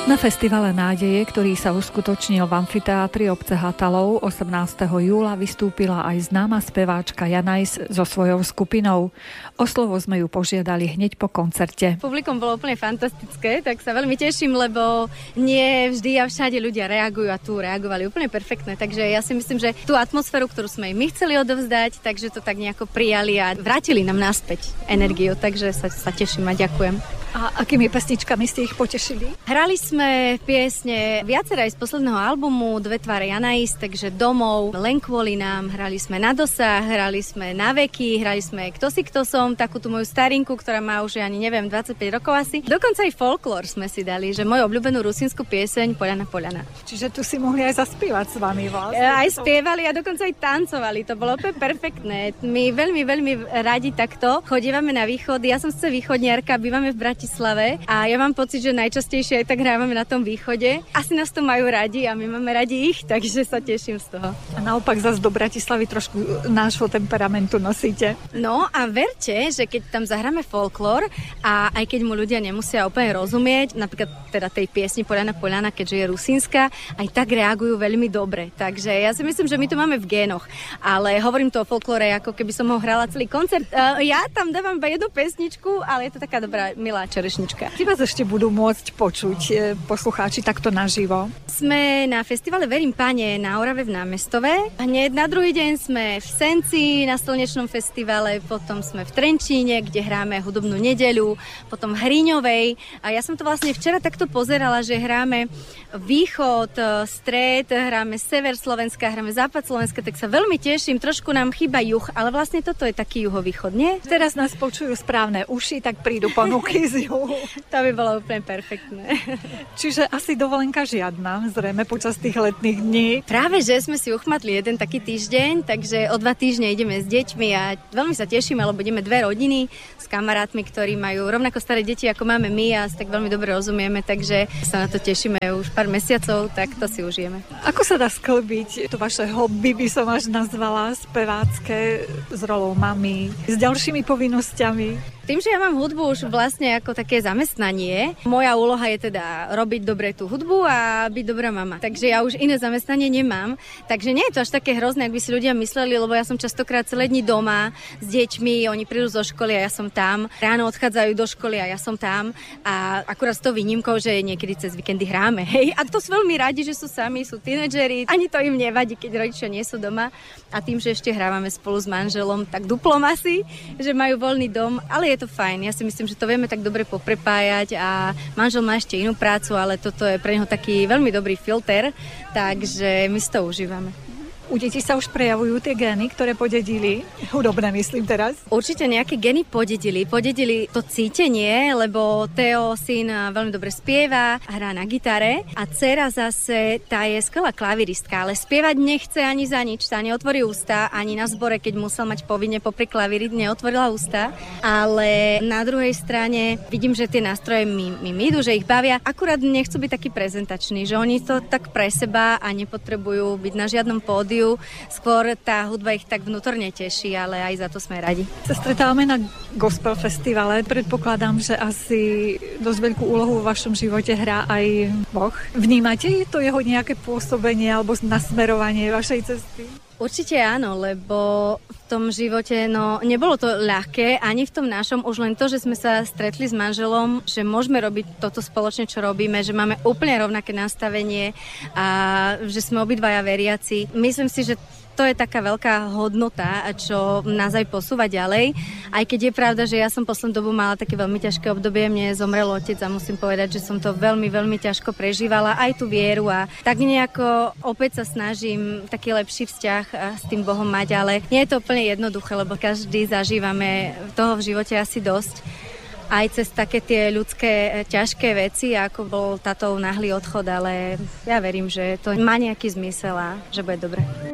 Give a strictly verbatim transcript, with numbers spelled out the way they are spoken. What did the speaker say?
Na festivale nádeje, ktorý sa uskutočnil v amfiteátri obce Hatalov osemnásteho júla, vystúpila aj známa speváčka Janajs so svojou skupinou. O slovo sme ju požiadali hneď po koncerte. Publikum bolo úplne fantastické, tak sa veľmi teším, lebo nie vždy a všade ľudia reagujú a tu reagovali úplne perfektne. Takže ja si myslím, že tú atmosféru, ktorú sme im my chceli odovzdať, takže to tak nejako prijali a vrátili nám naspäť energiu, takže sa, sa teším a ďakujem. A akými pesničkami ste ich potešili? Hrali sme piesne viaceré aj z posledného albumu Dve tváre Janajs, takže Domov, Len kvôli nám, hrali sme Na dosah, hrali sme Na veky, hrali sme Kto si kto som, takú tú moju starinku, ktorá má už ani neviem dvadsaťpäť rokov asi. Dokonca aj folklór sme si dali, že moju obľúbenú rusínsku pieseň Poľana Poľana. Čiže tu si mohli aj zaspievať s vami vlastne. Aj spievali a dokonca aj tancovali, to bolo úplne perfektné. My veľmi, veľmi radi takto chodívame na východ. Ja som sice východniarka, bývame v Bratislave a ja mám pocit, že najčastejšie aj tak hrávame na tom východe. Asi nás to majú radi a my máme radi ich, takže sa teším z toho. A naopak zase do Bratislavy trošku nášho temperamentu nosíte. No a verte, že keď tam zahráme folklór a aj keď mu ľudia nemusia úplne rozumieť, napríklad teda tej piesni Poľana Poľana, keďže je rusínska, aj tak reagujú veľmi dobre. Takže ja si myslím, že my to máme v génoch. Ale hovorím to o folklóre, ako keby som ho hrala celý koncert. Ja tam dávam iba jednu pesničku, ale je to taká dobrá, milá čerešnička. Či vás ešte budú môcť počuť poslucháči takto naživo? Sme na festivale Verím Pane na Orave v Námestove. Hneď na druhý deň sme v Senci na Slnečnom festivale, potom sme v Trenčíne, kde hráme hudobnú nedeľu, potom v Hriňovej. A ja som to vlastne včera takto pozerala, že hráme východ, stred, hráme sever Slovenska, hráme západ Slovenska, tak sa veľmi teším. Trošku nám chýba juh, ale vlastne toto je taký juhovýchod, nie? Teraz nás počujú správne uši, tak prídu ponuky z juhu. To by bolo úplne perfektné. Čiže asi dovolenka žiadna, zrejme počas tých letných dní. Práve, že sme si uchmatli jeden taký týždeň, takže o dva týždne ideme s deťmi a veľmi sa tešíme, lebo ideme dve rodiny s kamarátmi, ktorí majú rovnako staré deti, ako máme my a tak veľmi dobre rozumieme, takže sa na to tešíme už pár mesiacov, tak to si užijeme. Ako sa dá sklbiť to vaše hobby, by som až nazvala, spevácké, s rolou mamy, s ďalšími povinnosťami? Tým, že ja mám hudbu už vlastne ako také zamestnanie, moja úloha je teda robiť dobre tú hudbu a byť dobrá mama. Takže ja už iné zamestnanie nemám. Takže nie je to až také hrozné, ak by si ľudia mysleli, lebo ja som častokrát celé dni doma s deťmi, oni prídu zo školy a ja som tam. Ráno odchádzajú do školy a ja som tam. A akurát s tou výnimkou, že niekedy cez víkendy hráme. Hej. A to sú veľmi radi, že sú sami, sú tínedžeri. Ani to im nevadí, keď rodičia nie sú doma. A tým, že ešte hrávame spolu s manželom, tak duplom asi, že majú voľný dom, ale je to fajn. Ja si myslím, že to vieme tak dobre poprepájať a manžel má ešte inú prácu, ale toto je pre neho taký veľmi dobrý filter, takže my si to užívame. U detí sa už prejavujú tie gény, ktoré podedili? Hudobné myslím teraz. Určite nejaké gény podedili. Podedili to cítenie, lebo Teo, syn, veľmi dobre spieva, hrá na gitare a dcera zase, tá je skvelá klaviristka, ale spievať nechce ani za nič. Tá neotvorí ústa, ani na zbore, keď musel mať povinne popri klavíri, neotvorila ústa. Ale na druhej strane vidím, že tie nástroje mi, mi idú, že ich bavia. Akurát nechcú byť takí prezentační, že oni to tak pre seba a nepotrebujú byť na žiadnom pódiu. Skôr tá hudba ich tak vnútorne teší, ale aj za to sme radi. Sa stretávame na gospel festivale. Predpokladám, že asi dosť veľkú úlohu vo vašom živote hrá aj Boh. Vnímate to jeho nejaké pôsobenie alebo nasmerovanie vašej cesty? Určite áno, lebo v tom živote, no nebolo to ľahké, ani v tom našom, už len to, že sme sa stretli s manželom, že môžeme robiť toto spoločne, čo robíme, že máme úplne rovnaké nastavenie a že sme obidvaja veriaci. Myslím si, že to je taká veľká hodnota, čo nás aj posúva ďalej. Aj keď je pravda, že ja som poslednú dobu mala také veľmi ťažké obdobie, mne zomrel otec a musím povedať, že som to veľmi, veľmi ťažko prežívala, aj tú vieru a tak nejako opäť sa snažím taký lepší vzťah s tým Bohom mať, ale nie je to úplne jednoduché, lebo každý zažívame toho v živote asi dosť. Aj cez také tie ľudské ťažké veci, ako bol táto náhly odchod, ale ja verím, že to má nejaký zmysel a že bude dobre.